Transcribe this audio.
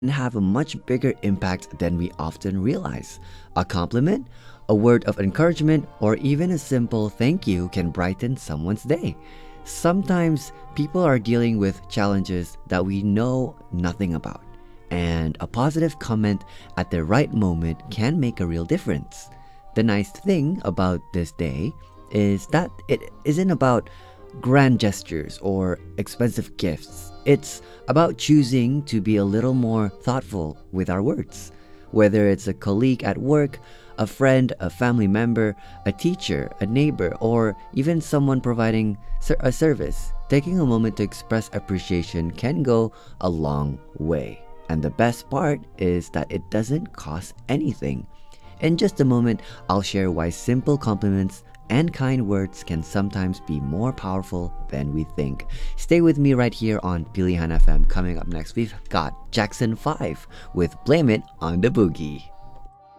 have a much bigger impact than we often realize. A compliment, a word of encouragement, or even a simple thank you can brighten someone's day. Sometimes people are dealing with challenges that we know nothing about, and a positive comment at the right moment can make a real difference. The nice thing about this day is that it isn't about grand gestures or expensive gifts. It's about choosing to be a little more thoughtful with our words. Whether it's a colleague at work, a friend, a family member, a teacher, a neighbor, or even someone providing a service, taking a moment to express appreciation can go a long way. And the best part is that it doesn't cost anything. In just a moment, I'll share why simple compliments and kind words can sometimes be more powerful than we think. Stay with me right here on Pilihan FM. Coming up next, we've got Jackson 5 with Blame It on the Boogie.